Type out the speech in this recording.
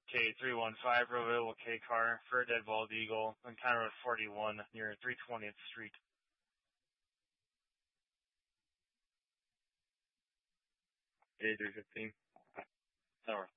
K315, available K car for a dead bald eagle on County Road 41 near 320th Street. K315. Tower.